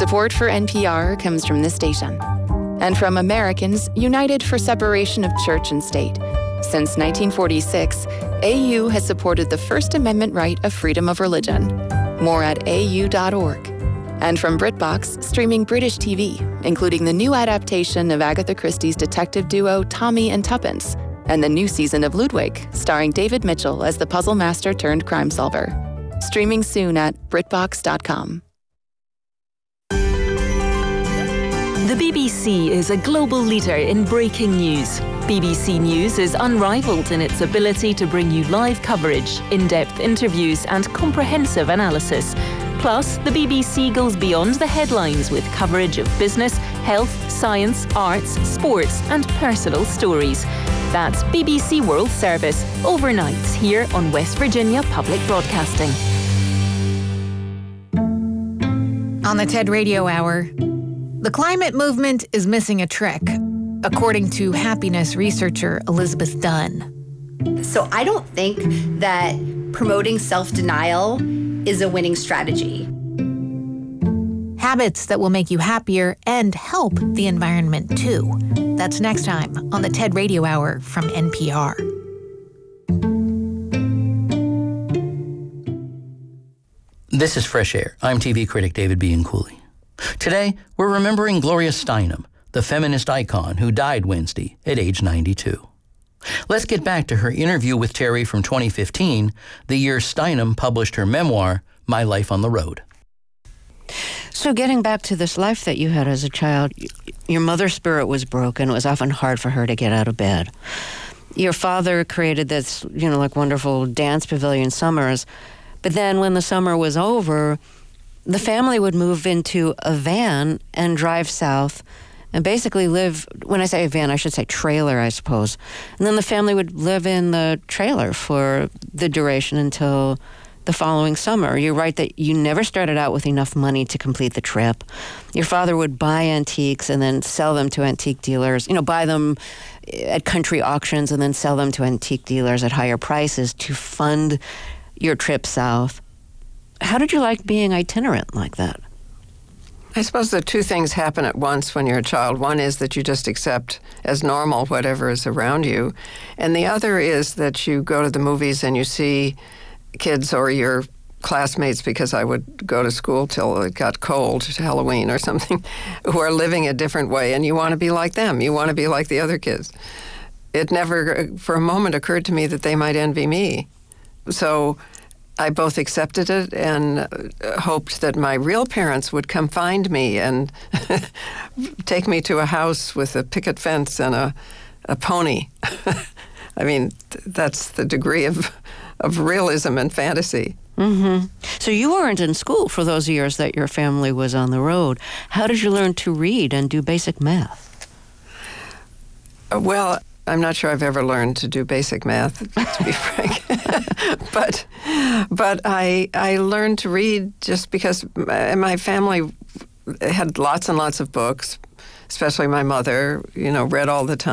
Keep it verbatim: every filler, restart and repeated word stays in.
Support for N P R comes from this station and from Americans United for Separation of Church and State. Since nineteen forty-six, A U has supported the First Amendment right of freedom of religion. More at A U dot org. And from BritBox, streaming British T V, including the new adaptation of Agatha Christie's detective duo Tommy and Tuppence, and the new season of Ludwig, starring David Mitchell as the puzzle master turned crime solver. Streaming soon at Britbox dot com. The B B C is a global leader in breaking news. B B C News is unrivaled in its ability to bring you live coverage, in-depth interviews and comprehensive analysis. Plus, the B B C goes beyond the headlines with coverage of business, health, science, arts, sports and personal stories. That's B B C World Service, overnights here on West Virginia Public Broadcasting. On the TED Radio Hour, the climate movement is missing a trick, according to happiness researcher Elizabeth Dunn. So I don't think that promoting self-denial is a winning strategy. Habits that will make you happier and help the environment too. That's next time on the TED Radio Hour from N P R. This is Fresh Air. I'm T V critic David Bianculli. Today, we're remembering Gloria Steinem, the feminist icon who died Wednesday at age ninety-two. Let's get back to her interview with Terry from twenty fifteen, the year Steinem published her memoir, My Life on the Road. So getting back to this life that you had as a child, your mother's spirit was broken. It was often hard for her to get out of bed. Your father created this, you know, like wonderful dance pavilion summers. But then when the summer was over, the family would move into a van and drive south and basically live, when I say a van, I should say trailer, I suppose. And then the family would live in the trailer for the duration until the following summer. You're right that you never started out with enough money to complete the trip. Your father would buy antiques and then sell them to antique dealers, you know, buy them at country auctions and then sell them to antique dealers at higher prices to fund your trip south. How did you like being itinerant like that? I suppose the two things happen at once when you're a child. One is that you just accept as normal whatever is around you. And the other is that you go to the movies and you see kids or your classmates, because I would go to school till it got cold, to Halloween or something, who are living a different way, and you want to be like them. You want to be like the other kids. It never for a moment occurred to me that they might envy me. So I both accepted it and hoped that my real parents would come find me and take me to a house with a picket fence and a, a pony. I mean, that's the degree of, of realism and fantasy. Mm-hmm. So you weren't in school for those years that your family was on the road. How did you learn to read and do basic math? Well, I'm not sure I've ever learned to do basic math, to be frank. but but I I learned to read just because my family had lots and lots of books, especially my mother, you know, read all the time.